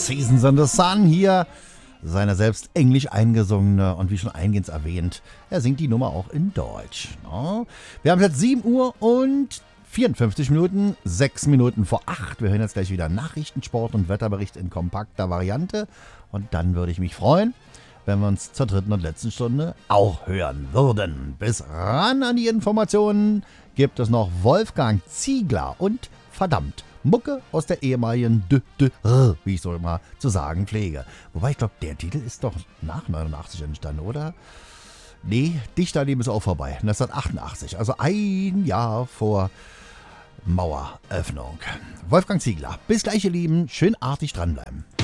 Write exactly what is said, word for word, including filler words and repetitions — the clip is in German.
Seasons in the Sun hier. Seine selbst englisch eingesungene und wie schon eingehend erwähnt, er singt die Nummer auch in Deutsch. No? Wir haben jetzt sieben Uhr und vierundfünfzig Minuten, sechs Minuten vor acht. Wir hören jetzt gleich wieder Nachrichten, Sport und Wetterbericht in kompakter Variante. Und dann würde ich mich freuen, wenn wir uns zur dritten und letzten Stunde auch hören würden. Bis ran an die Informationen gibt es noch Wolfgang Ziegler und verdammt Mucke aus der ehemaligen D D R, wie ich so immer zu sagen pflege. Wobei ich glaube, der Titel ist doch nach neunundachtzig entstanden, oder? Nee, Dichterleben ist auch vorbei. neunzehnhundertachtundachtzig, also ein Jahr vor Maueröffnung. Wolfgang Ziegler, bis gleich ihr Lieben, schön artig dranbleiben.